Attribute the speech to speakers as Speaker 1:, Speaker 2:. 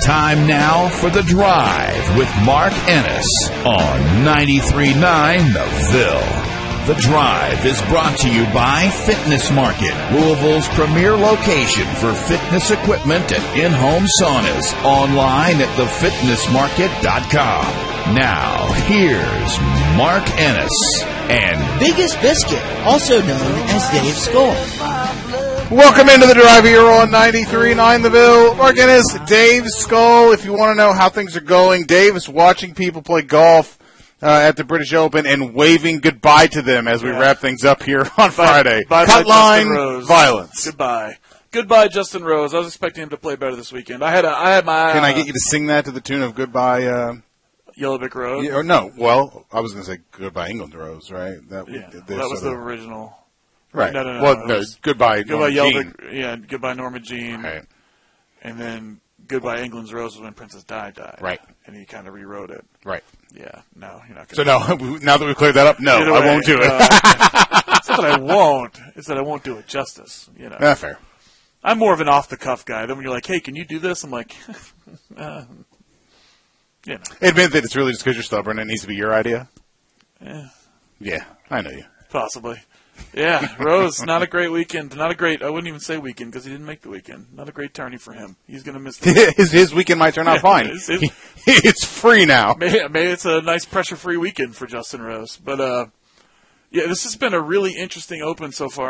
Speaker 1: Time now for The Drive with Mark Ennis on 93.9 The Ville. The Drive is brought to you by Fitness Market, Louisville's premier location for fitness equipment and in-home saunas. Online at thefitnessmarket.com. Now, here's Mark Ennis and
Speaker 2: Biggest Biscuit, also known as Dave Skull.
Speaker 3: Welcome into The Drive here on 93.9 The Ville. Mark Ennis, Dave Skull. If you want to know how things are going, Dave is watching people play golf at the British Open and waving goodbye to them as we wrap things up here on Friday. Cut line, violence.
Speaker 4: Goodbye, Justin Rose. I was expecting him to play better this weekend. I had my.
Speaker 3: Can I get you to sing that to the tune of Goodbye?
Speaker 4: Yellow Brick Road.
Speaker 3: Yeah, no, well, I was going to say Goodbye England Rose, right?
Speaker 4: That was the original.
Speaker 3: Right.
Speaker 4: No.
Speaker 3: Goodbye
Speaker 4: Norma
Speaker 3: Jean.
Speaker 4: Jean. Goodbye Norma Jean.
Speaker 3: Right.
Speaker 4: And then Goodbye England's Rose was when Princess Di died.
Speaker 3: Right.
Speaker 4: And he kind of rewrote it.
Speaker 3: Right.
Speaker 4: Yeah. No, you're not going
Speaker 3: to. So now that we've cleared that up, no, I won't do it.
Speaker 4: It's not that I won't. It's that I won't do it justice. You know.
Speaker 3: That's fair.
Speaker 4: I'm more of an off-the-cuff guy. Then when you're like, hey, can you do this? I'm like, you know.
Speaker 3: Admit that it's really just because you're stubborn and it needs to be your idea? Yeah, I know you.
Speaker 4: Possibly. Yeah, Rose, not a great weekend. I wouldn't even say weekend because he didn't make the weekend. Not a great tourney for him. He's going to miss the
Speaker 3: his weekend might turn out fine. It's free now.
Speaker 4: Maybe it's a nice pressure-free weekend for Justin Rose. But, yeah, this has been a really interesting Open so far.